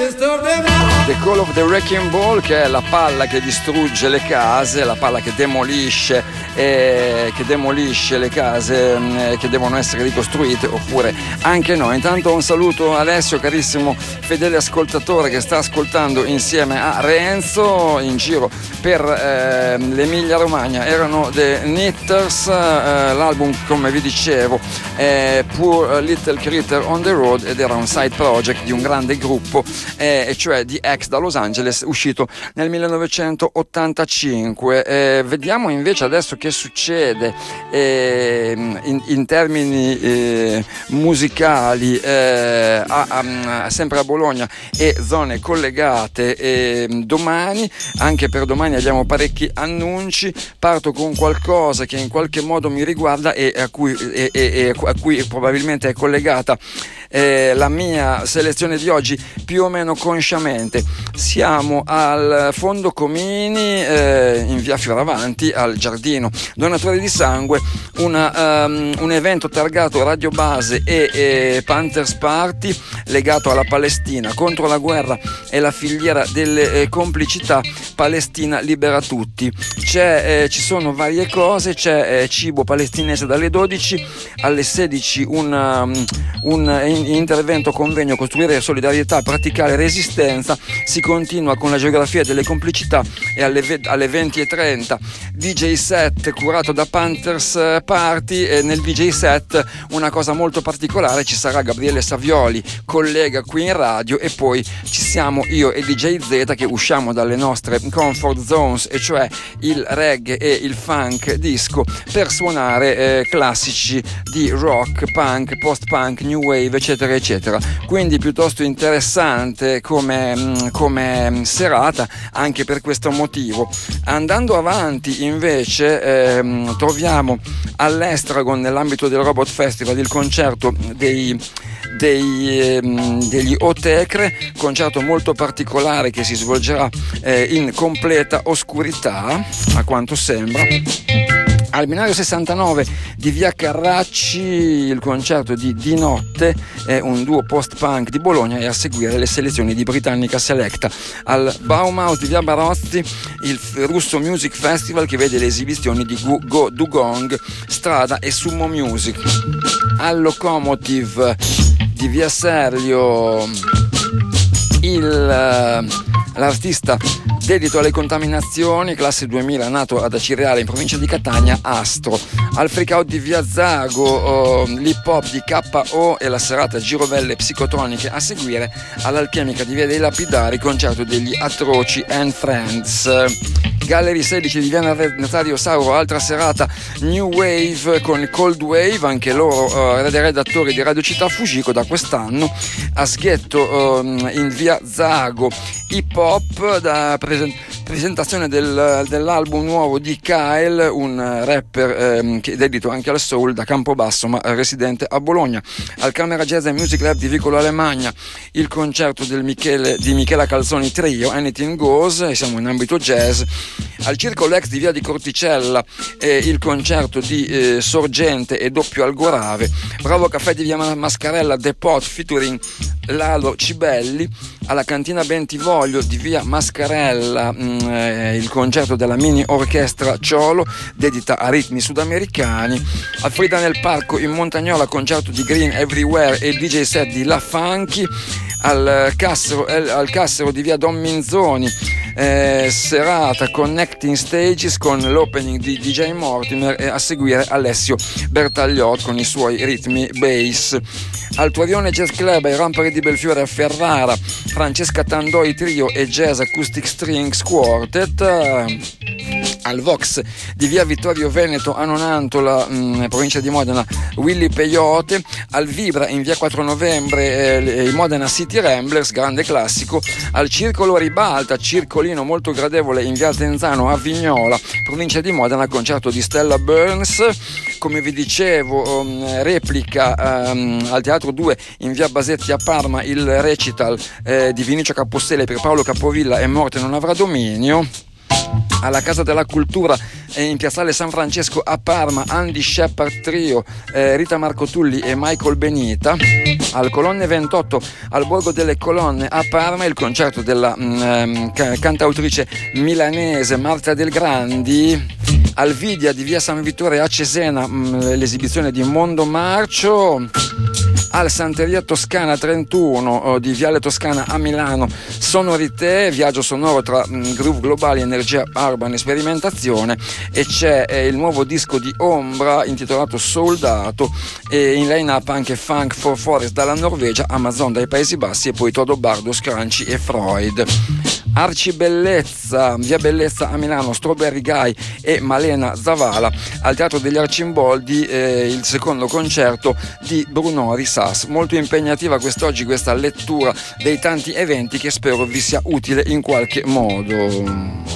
The Call of the Wrecking Ball, che è la palla che distrugge le case, la palla che demolisce le case che devono essere ricostruite, oppure anche no. Intanto un saluto a Alessio, carissimo fedele ascoltatore, che sta ascoltando insieme a Renzo in giro per l'Emilia Romagna. Erano The Knitters, l'album, come vi dicevo, Poor Little Critter on the Road, ed era un side project di un grande gruppo, e cioè di ex da Los Angeles, uscito nel 1985. Vediamo invece adesso che succede in termini musicali sempre a Bologna e zone collegate. Domani, anche per domani, abbiamo parecchi annunci. Parto con qualcosa che in qualche modo mi riguarda e a cui probabilmente è collegata la mia selezione di oggi, più o meno consciamente. Siamo al Fondo Comini, in via Fioravanti, al Giardino Donatore di Sangue, un evento targato Radio Base e Panthers Party, legato alla Palestina, contro la guerra e la filiera delle complicità. Palestina libera tutti. Ci sono varie cose, c'è cibo palestinese dalle 12 alle 16, un intervento convegno Costruire solidarietà, praticare resistenza. Si continua con la geografia delle complicità e alle 20:30 DJ set curato da Panthers Party, e nel DJ set una cosa molto particolare: ci sarà Gabriele Savioli, collega qui in radio, e poi ci siamo io e DJ Z, che usciamo dalle nostre comfort zones, e cioè il reggae e il funk disco, per suonare classici di rock, punk, post-punk, new wave, eccetera eccetera. Quindi piuttosto interessante come serata, anche per questo motivo. Andando avanti invece troviamo all'Estragon, nell'ambito del Robot Festival, il concerto degli Otecre, concerto molto particolare che si svolgerà in completa oscurità, a quanto sembra, al binario 69 di via Carracci. Il concerto di notte è un duo post-punk di Bologna, e a seguire le selezioni di Britannica Selecta. Al Baumhaus di via Barozzi il Russo Music Festival, che vede le esibizioni di Go Dugong, Strada e Sumo Music. Al Locomotive di via Serlio l'artista dedito alle contaminazioni, classe 2000, nato ad Acireale in provincia di Catania, Astro. Al Freak Out di via Zago l'hip hop di KO e la serata girovelle psicotoniche a seguire. All'Alchemica di via dei Lapidari, concerto degli Atroci and Friends. Gallery 16 di via Nazario Sauro, altra serata New Wave con Cold Wave, anche loro redattori di Radio Città Fugico da quest'anno. A Sghetto in via Zago hip hop, da presentazione dell'album nuovo di Kyle, un rapper che è dedito anche al soul, da Campobasso ma residente a Bologna. Al Camera Jazz and Music Lab di Vicolo Alemagna il concerto di Michela Calzoni Trio, Anything Goes, e siamo in ambito jazz. Al Circo Lex di via di Corticella il concerto di Sorgente e Doppio Algorave. Bravo Caffè di via Mascarella, The Pot featuring Lalo Cibelli. Alla Cantina Bentivoglio di via Mascarella il concerto della mini orchestra Ciolo, dedita a ritmi sudamericani. A Frida nel Parco in Montagnola, concerto di Green Everywhere e il DJ set di La Funky. Al Cassero di via Don Minzoni serata Connecting Stages con l'opening di DJ Mortimer, e a seguire Alessio Bertagliot con i suoi ritmi bass. Al Torione Jazz Club ai Rampari di Belfiore a Ferrara, Francesca Tandoi Trio e Jazz Acoustic Strings Quartet. Al Vox di via Vittorio Veneto a Nonantola, provincia di Modena, Willy Peyote. Al Vibra in via 4 novembre i Modena City Ramblers, grande classico. Al Circolo Ribalta, circolino molto gradevole in via Tenzano a Vignola, provincia di Modena, concerto di Stella Burns. Come vi dicevo, replica al Teatro 2 in via Basetti a Parma il recital di Vinicio Capostelle per Paolo Capovilla e Morte non avrà dominio. Alla Casa della Cultura in piazzale San Francesco a Parma, Andy Shepard Trio, Rita Marco Tulli e Michael Benita. Al Colonne 28 al Borgo delle Colonne a Parma il concerto della cantautrice milanese Marta Del Grandi. Al Vidia di via San Vittore a Cesena l'esibizione di Mondo Marcio. Al Santeria Toscana 31 di Viale Toscana a Milano Sonorité, viaggio sonoro tra groove globali, energia urban e sperimentazione, e c'è il nuovo disco di Ombra intitolato Soldato, e in line up anche Funk for Forest dalla Norvegia, Amazon dai Paesi Bassi e poi Todo Bardo, Scranci e Freud. Arci Bellezza, via Bellezza a Milano, Strawberry Guy e Malena Zavala. Al Teatro degli Arcimboldi il secondo concerto di Bruno Risas. Molto impegnativa quest'oggi questa lettura dei tanti eventi, che spero vi sia utile in qualche modo.